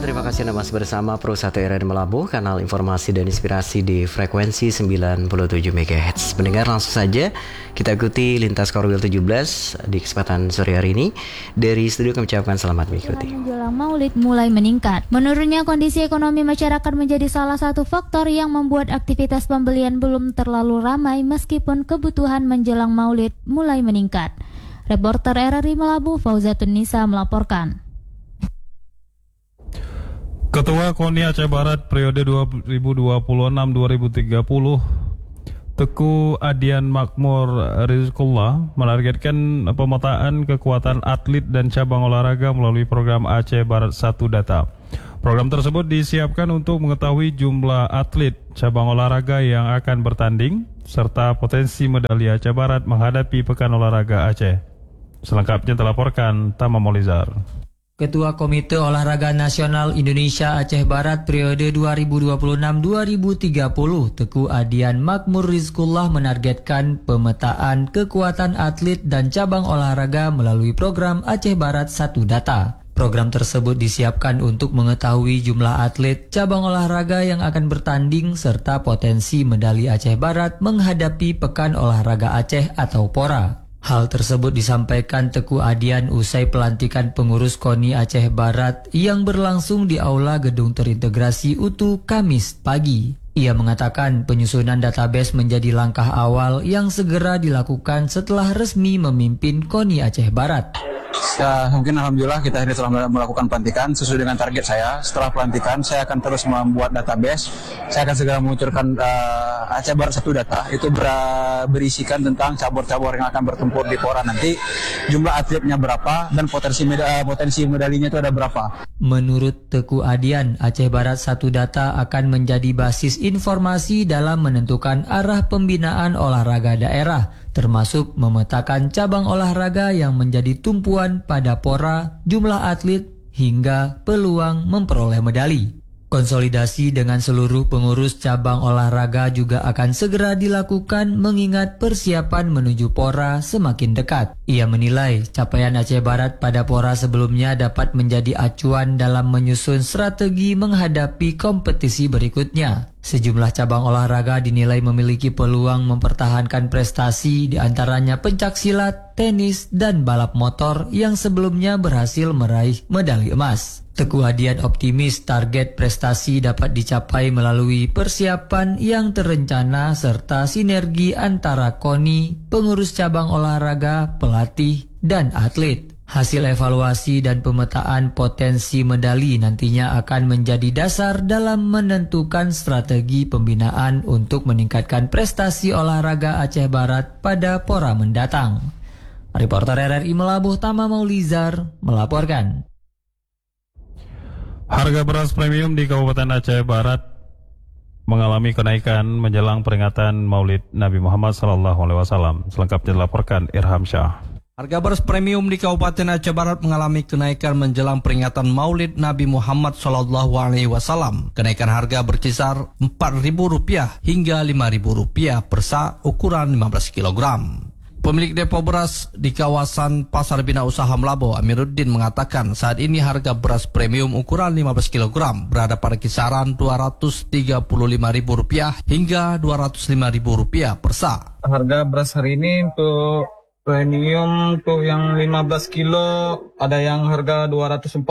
terima kasih Anda masih bersama Pro 1 RRI Melabuh, kanal informasi dan inspirasi di frekuensi 97 MHz. Pendengar, langsung saja kita ikuti Lintas Korwil 17 di kesempatan sore hari ini. Dari studio kami ucapkan selamat mengikuti. Menjelang Maulid mulai meningkat. Menurunnya kondisi ekonomi masyarakat menjadi salah satu faktor yang membuat aktivitas pembelian belum terlalu ramai meskipun kebutuhan menjelang Maulid mulai meningkat. Reporter RRI Melabuh Fauzatun Nisa melaporkan. Ketua KONI Aceh Barat periode 2026-2030 Teguh Adian Makmur Rizkullah menargetkan pemetaan kekuatan atlet dan cabang olahraga melalui program Aceh Barat 1 Data. Program tersebut disiapkan untuk mengetahui jumlah atlet cabang olahraga yang akan bertanding serta potensi medali Aceh Barat menghadapi Pekan Olahraga Aceh. Selengkapnya dilaporkan Tama Molizar. Ketua Komite Olahraga Nasional Indonesia Aceh Barat periode 2026-2030 Teguh Adian Makmur Rizkullah menargetkan pemetaan kekuatan atlet dan cabang olahraga melalui program Aceh Barat 1 Data. Program tersebut disiapkan untuk mengetahui jumlah atlet cabang olahraga yang akan bertanding serta potensi medali Aceh Barat menghadapi Pekan Olahraga Aceh atau PORA. Hal tersebut disampaikan Teguh Adian usai pelantikan pengurus KONI Aceh Barat yang berlangsung di Aula Gedung Terintegrasi UTU Kamis pagi. Ia mengatakan penyusunan database menjadi langkah awal yang segera dilakukan setelah resmi memimpin KONI Aceh Barat. Ya, mungkin alhamdulillah kita ini telah melakukan pelantikan sesuai dengan target saya. Setelah pelantikan, saya akan terus membuat database. Saya akan segera meluncurkan Aceh Barat 1 Data. Itu berisikan tentang cabur-cabur yang akan bertempur di PORA nanti, jumlah atletnya berapa, dan potensi medalinya itu ada berapa. Menurut Teguh Adian, Aceh Barat 1 Data akan menjadi basis informasi dalam menentukan arah pembinaan olahraga daerah, termasuk memetakan cabang olahraga yang menjadi tumpuan pada PORA, jumlah atlet, hingga peluang memperoleh medali. Konsolidasi dengan seluruh pengurus cabang olahraga juga akan segera dilakukan mengingat persiapan menuju PORA semakin dekat. Ia menilai capaian Aceh Barat pada PORA sebelumnya dapat menjadi acuan dalam menyusun strategi menghadapi kompetisi berikutnya. Sejumlah cabang olahraga dinilai memiliki peluang mempertahankan prestasi, diantaranya pencaksilat, tenis, dan balap motor yang sebelumnya berhasil meraih medali emas. Teguh Adian optimis target prestasi dapat dicapai melalui persiapan yang terencana serta sinergi antara KONI, pengurus cabang olahraga, pelatih, dan atlet. Hasil evaluasi dan pemetaan potensi medali nantinya akan menjadi dasar dalam menentukan strategi pembinaan untuk meningkatkan prestasi olahraga Aceh Barat pada PORA mendatang. Reporter RRI Melabuh Tama Maulizar melaporkan. Harga beras premium di Kabupaten Aceh Barat mengalami kenaikan menjelang peringatan Maulid Nabi Muhammad SAW. Selengkapnya dilaporkan Irham Syah. Harga beras premium di Kabupaten Aceh Barat mengalami kenaikan menjelang peringatan Maulid Nabi Muhammad SAW. Kenaikan harga berkisar Rp4.000 hingga Rp5.000 per sa ukuran 15 kg. Pemilik depo beras di kawasan Pasar Bina Usaha Melabuh, Amiruddin, mengatakan saat ini harga beras premium ukuran 15 kg berada pada kisaran Rp235.000 hingga Rp205.000 per sa. Harga beras hari ini untuk premium tuh yang 15 kilo ada yang harga 240,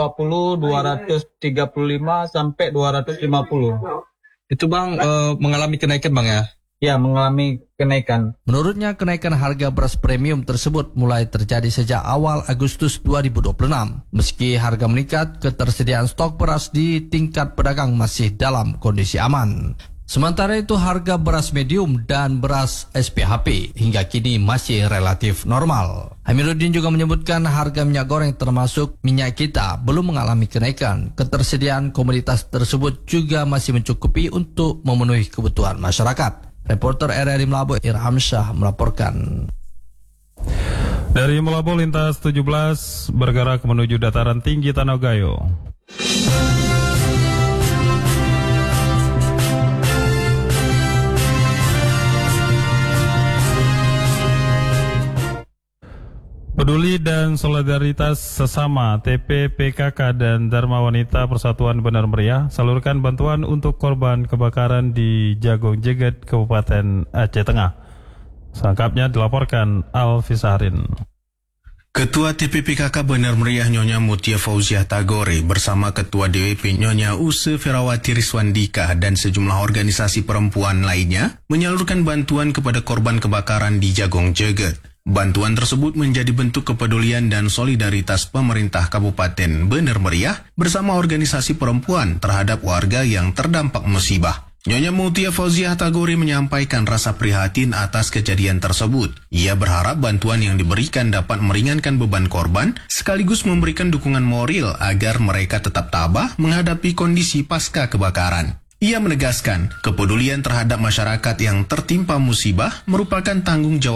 235 sampai 250. Itu Bang mengalami kenaikan Bang ya? Ya, mengalami kenaikan. Menurutnya kenaikan harga beras premium tersebut mulai terjadi sejak awal Agustus 2026. Meski harga meningkat, ketersediaan stok beras di tingkat pedagang masih dalam kondisi aman. Sementara itu harga beras medium dan beras SPHP hingga kini masih relatif normal. Amiruddin juga menyebutkan harga minyak goreng termasuk minyak kita belum mengalami kenaikan. Ketersediaan komoditas tersebut juga masih mencukupi untuk memenuhi kebutuhan masyarakat. Reporter RRI Melabuh Irham Syah melaporkan. Dari Melabuh lintas 17 bergerak menuju dataran tinggi Tanah Gayo. Peduli dan Solidaritas Sesama TP PKK dan Dharma Wanita Persatuan Benar Meriah salurkan bantuan untuk korban kebakaran di Jagong Jeget, Kabupaten Aceh Tengah. Selengkapnya dilaporkan Alfisarin. Ketua TPPKK Benar Meriah Nyonya Mutia Fauziah Tagore bersama Ketua DWP Nyonya Use Ferawati Riswandika dan sejumlah organisasi perempuan lainnya menyalurkan bantuan kepada korban kebakaran di Jagong Jeget. Bantuan tersebut menjadi bentuk kepedulian dan solidaritas pemerintah Kabupaten Benar Meriah bersama organisasi perempuan terhadap warga yang terdampak musibah. Nyonya Mutia Fauziah Tagore menyampaikan rasa prihatin atas kejadian tersebut. Ia berharap bantuan yang diberikan dapat meringankan beban korban, sekaligus memberikan dukungan moral agar mereka tetap tabah menghadapi kondisi pasca kebakaran. Ia menegaskan, kepedulian terhadap masyarakat yang tertimpa musibah merupakan tanggung jawab